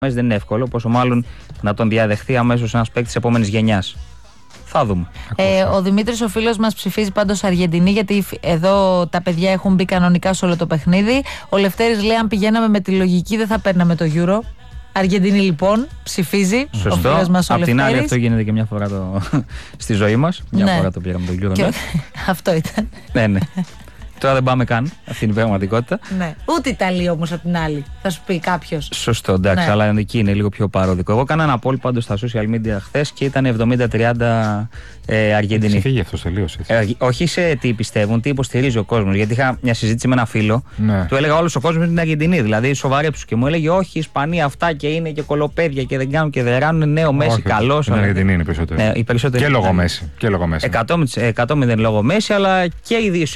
δεν είναι εύκολο, πόσο μάλλον να τον διαδεχθεί αμέσως ένας παίκτης της επόμενης γενιάς. Θα δούμε. Ο Δημήτρης, ο φίλος μας, ψηφίζει πάντως Αργεντινή, γιατί εδώ τα παιδιά έχουν μπει κανονικά σε όλο το παιχνίδι. Ο Λευτέρης λέει: αν πηγαίναμε με τη λογική, δεν θα παίρναμε το Euro. Αργεντινή λοιπόν ψηφίζει. Σωστό. Ο φίλος μας ο Απ' την άλλη, Λευτέρης. αυτό γίνεται και μια φορά στη ζωή μας. Μια φορά το πήραμε το Euro. Και... αυτό ήταν. Ναι. Τώρα δεν πάμε καν. Αυτή είναι η πραγματικότητα. Ναι. Ούτε Ιταλία όμως απ' την άλλη. Θα σου πει κάποιος. Σωστό, εντάξει, αλλά εκεί είναι λίγο πιο παρόδικο. Εγώ έκανα ένα poll πάντως στα social media χθες και ήταν 70-30 Αργεντινή. Ξεφύγει αυτό τελείως. Όχι σε τι πιστεύουν, τι υποστηρίζει ο κόσμος. Γιατί είχα μια συζήτηση με ένα φίλο. Ναι. Του έλεγα: όλος ο κόσμος είναι Αργεντινή. Δηλαδή, σοβαρέψου. Και μου έλεγε: όχι, η Ισπανία αυτά και είναι και κολοπέδια και δεν κάνουν και δεν ράνουν. Ναι, ο Μέση καλός. Η Αργεντινή είναι περισσότερο. Ναι, οι περισσότεροι. Και λόγω Μέση. 100% λόγω Μέση, αλλά και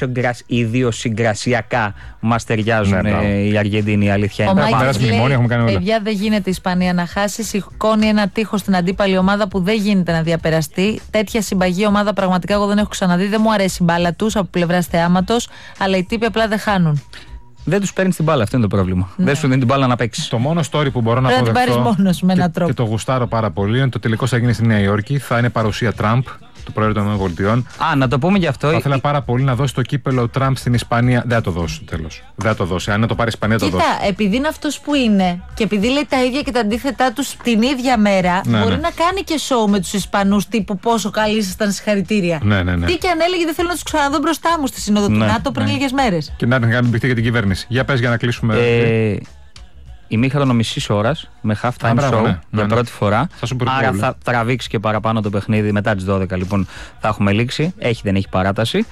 ιδιοσυγκρασιακά μας ταιριάζουν οι Αργεντίνοι. Η αλήθεια είναι. Ο Μάκης λέει: παιδιά, δεν γίνεται η Ισπανία να χάσει. Σηκώνει ένα τείχος στην αντίπαλη ομάδα που δεν γίνεται να διαπεραστεί. Τέτοια συμπαγή ομάδα πραγματικά εγώ δεν έχω ξαναδεί. Δεν μου αρέσει η μπάλα τους από πλευράς θεάματος, αλλά οι τύποι απλά δεν χάνουν. Δεν τους παίρνει την μπάλα, αυτό είναι το πρόβλημα. Ναι. Δεν σου δίνει την μπάλα να παίξει. Το μόνο story που μπορώ να αποδεχτώ. Πρέπει να την πάρεις μόνος με έναν τρόπο. Και το γουστάρω πάρα πολύ είναι το τελικό θα γίνει στη Νέα Υόρκη. Θα είναι παρουσία Τραμπ, του Προέδρου των ΗΠΑ. Να το πούμε γι' αυτό. Θα ήθελα πάρα πολύ να δώσει το κύπελο Τραμπ στην Ισπανία. Δεν θα το δώσει τέλος. Δεν θα το δώσει. Αν το πάρει η Ισπανία, το δώσει. Κοίτα, επειδή είναι αυτός που είναι και επειδή λέει τα ίδια και τα αντίθετά του την ίδια μέρα, μπορεί να κάνει και show με τους Ισπανούς τύπου πόσο καλοί ήσασταν, συγχαρητήρια. Ναι. Τι και αν έλεγε, δεν θέλω να τους ξαναδώ μπροστά μου στη Σύνοδο του ΝΑΤΟ πριν λίγες μέρες. Και να την μπηχτεί για την κυβέρνηση. Για πες για να κλείσουμε. Ημίχρονο μισής ώρας με half time show για πρώτη φορά. Άρα θα τραβήξει και παραπάνω το παιχνίδι. Μετά τις 12 λοιπόν θα έχουμε λήξει. Δεν έχει παράταση.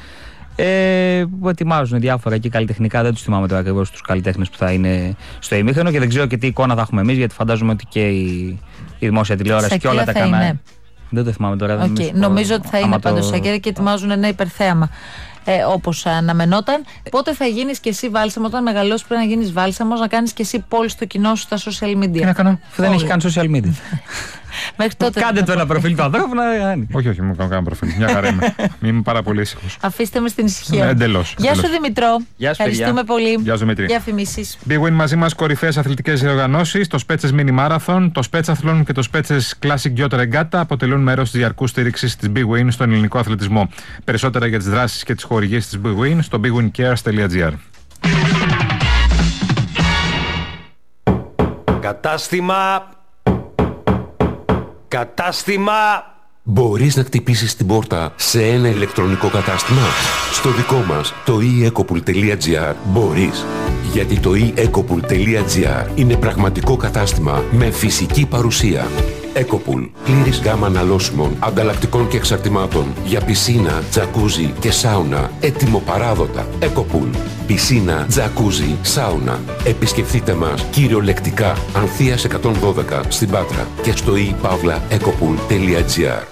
Που ετοιμάζουν διάφορα εκεί καλλιτεχνικά. Δεν τους θυμάμαι τώρα ακριβώς τους καλλιτέχνες που θα είναι στο ημίχρονο και δεν ξέρω και τι εικόνα θα έχουμε εμείς, γιατί φαντάζομαι ότι και η δημόσια τηλεόραση και όλα τα κανάλια. Δεν το θυμάμαι τώρα. Νομίζω ότι θα είναι πάντως Σακέρα και ετοιμάζουν ένα υπερθέαμα. Όπως αναμενόταν. Πότε θα γίνεις και εσύ βάλσαμος, όταν μεγαλώσεις πρέπει να γίνεις βάλσαμος, να κάνεις και εσύ πόλη στο κοινό σου στα social media. Τι να κάνω, δεν έχει καν social media. Μέχρι τότε. Κάντε το ένα προφίλ του ανθρώπου να κάνει. Όχι, μου κάνω κανένα προφίλ. Μια χαρά είμαι. Είμαι πάρα πολύ ήσυχος. Αφήστε με στην ησυχία. Εντελώς. Γεια σου Δημητρό. Ευχαριστούμε πολύ. Γεια σου Δημητρή. Διαφημίσεις. Big Win μαζί μας, κορυφαίες αθλητικές διοργανώσεις. Το Spetses Mini Marathon, το Spetsathlon και το Spetses Classic Yacht Regatta αποτελούν μέρος της διαρκούς στήριξης της Big Win στον ελληνικό αθλητισμό. Περισσότερα για τις δράσεις και τις χορηγίες της Big Win στο bigwincares.gr. Κατάστημα. Μπορείς να χτυπήσεις την πόρτα σε ένα ηλεκτρονικό κατάστημα? Στο δικό μας, το eEcopool.gr, μπορείς. Γιατί το eEcopool.gr είναι πραγματικό κατάστημα με φυσική παρουσία. Ecopool. Πλήρης γάμα αναλώσιμων, ανταλλακτικών και εξαρτημάτων για πισίνα, τζακούζι και σάουνα. Έτοιμο παράδοτα. Ecopool. Πισίνα, τζακούζι, σάουνα. Επισκεφτείτε μας κυριολεκτικά Ανθείας 112 στην Πάτρα και στο ePavlaEcopool.gr.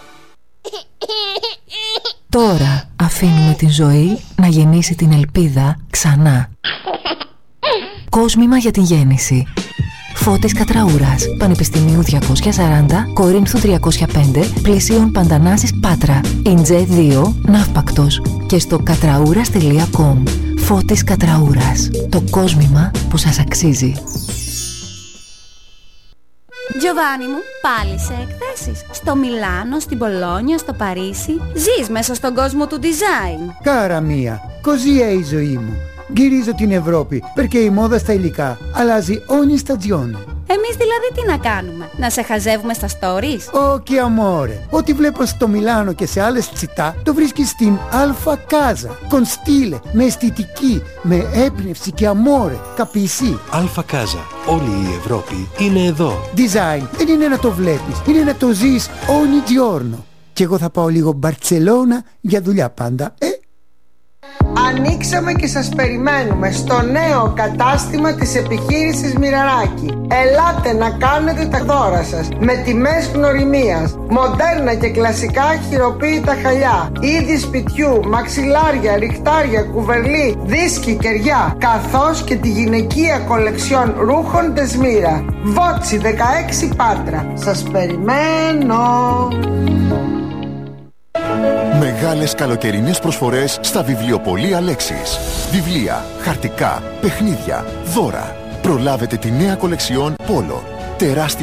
Τώρα αφήνουμε την ζωή να γεννήσει την ελπίδα ξανά. Κόσμημα για την γέννηση. Φώτης Κατραούρας, Πανεπιστημίου 240, Κορίνθου 305, Πλησίων Παντανάσης Πάτρα, Ιντζέ 2, Ναύπακτος και στο κατραούρας.com. Φώτης Κατραούρας, το κόσμημα που σας αξίζει. Γιωβάνι μου, πάλι σε εκθέσεις. Στο Μιλάνο, στην Πολόνια, στο Παρίσι. Ζεις μέσα στον κόσμο του design. Cara mia, così è η ζωή μου. Γυρίζω την Ευρώπη, perché η μόδα στα υλικά αλλάζει ogni stagione. Εμείς δηλαδή τι να κάνουμε, να σε χαζεύουμε στα stories? Όχι amore, ό,τι βλέπω στο Μιλάνο και σε άλλες τσιτά το βρίσκεις στην Alfa Casa. Con stile, με αισθητική, με έμπνευση και amore, capisci? Alfa Casa, όλη η Ευρώπη είναι εδώ. Design δεν είναι να το βλέπεις, είναι να το ζεις ogni giorno. Και εγώ θα πάω λίγο Μπαρτσελώνα για δουλειά πάντα, Ανοίξαμε και σας περιμένουμε στο νέο κατάστημα της επιχείρησης Μοιραράκη. Ελάτε να κάνετε τα δώρα σας με τιμές γνωριμίας. Μοντέρνα και κλασικά χειροποίητα χαλιά, είδη σπιτιού, μαξιλάρια, ριχτάρια, κουβερλί, δίσκοι, κεριά, καθώς και τη γυναικεία κολεξιόν ρούχων Τεσμύρα. Βότσι 16 Πάτρα. Σας περιμένω. Μεγάλες καλοκαιρινές προσφορές στα βιβλιοπωλεία Λέξης. Βιβλία, χαρτικά, παιχνίδια, δώρα. Προλάβετε τη νέα κολεξιόν Πόλο. τεράστια